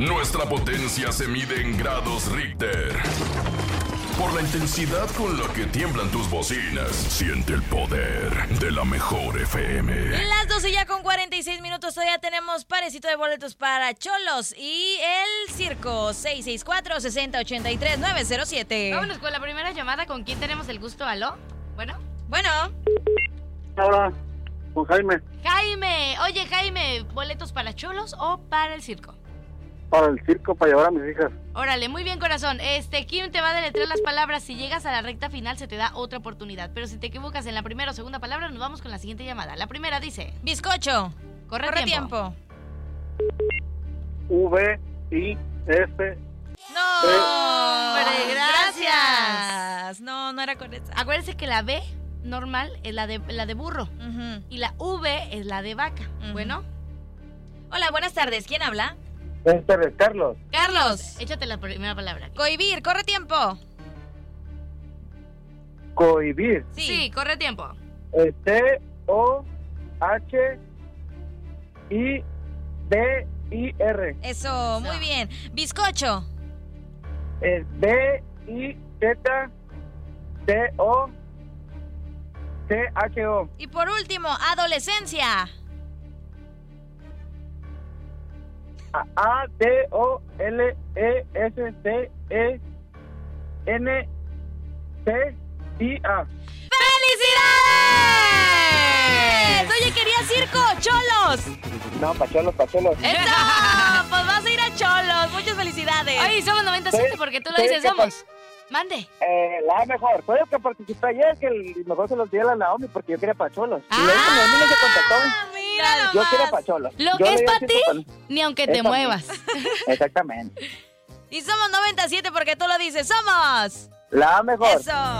Nuestra potencia se mide en grados Richter. Por la intensidad con la que tiemblan tus bocinas, siente el poder de la mejor FM. Las 12 ya con 46 minutos, todavía tenemos parecito de boletos para Cholos y el circo 664-6083-907. Vámonos con la primera llamada. ¿Con quién tenemos el gusto? ¿Aló? Bueno. Hola, con Jaime. Jaime. Oye, Jaime, ¿boletos para Cholos o para el circo? Para el circo, para llevar a mis hijas. Órale, muy bien, corazón. Kim te va a deletrear las palabras. Si llegas a la recta final se te da otra oportunidad. Pero si te equivocas en la primera o segunda palabra, nos vamos con la siguiente llamada. La primera dice... Bizcocho. Corre tiempo. V-I-S. No, hombre, gracias. No era con esa. Acuérdense que la B normal es la de burro. Uh-huh. Y la V es la de vaca. Uh-huh. Bueno. Hola, buenas tardes. ¿Quién habla? Carlos. Carlos. Échate la primera palabra. Cohibir, corre tiempo. Cohibir. Sí, corre tiempo. T-O-H-I-B-I-R. Eso, muy bien. Bizcocho. B-I-Z-T-O-C-H-O. Y por último, adolescencia. A-D-O-L-E-S-T-E-N-C-I-A. ¡Felicidades! Oye, ¿querías circo? ¡Cholos! No, pacholos. ¡Eso! Pues vas a ir a Cholos. Muchas felicidades. Ay, somos 97 porque tú lo dices, somos. Mande. La mejor. Fue el que participé ayer, que el mejor se los di a la Naomi porque yo quería pacholos. Ah, Y luego Naomi no se contactó. Mira Yo nomás. quería pacholos. Lo Yo que le es di para así ti, para- ni aunque te Eso muevas. Exactamente. Y somos 97 porque tú lo dices. ¡Somos! La mejor. Eso.